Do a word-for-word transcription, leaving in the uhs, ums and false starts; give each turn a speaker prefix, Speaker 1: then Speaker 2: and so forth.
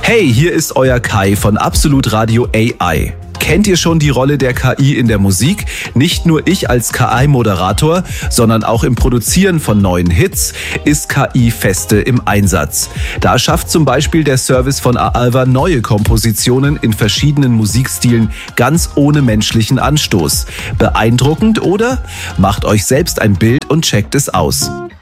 Speaker 1: Hey, hier ist euer Kai von Absolut Radio A I. Kennt ihr schon die Rolle der K I in der Musik? Nicht nur ich als K I-Moderator, sondern auch im Produzieren von neuen Hits ist K I feste im Einsatz. Da schafft zum Beispiel der Service von Aalva neue Kompositionen in verschiedenen Musikstilen ganz ohne menschlichen Anstoß. Beeindruckend, oder? Macht euch selbst ein Bild und checkt es aus.